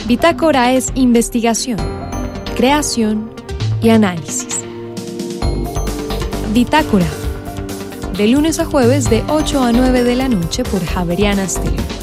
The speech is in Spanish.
Bitácora es investigación, creación y análisis. Bitácora, de lunes a jueves de 8 a 9 de la noche por Javeriana Stereo.